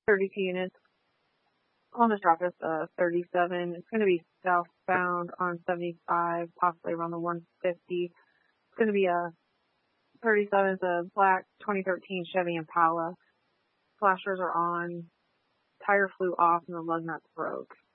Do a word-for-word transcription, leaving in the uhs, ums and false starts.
thirty-two units. On this drop is uh, thirty-seven. It's going to be southbound on seventy-five, possibly around the one fifty. It's going to be a thirty-seven. It's a black twenty thirteen Chevy Impala. Flashers are on. Tire flew off and the lug nuts broke.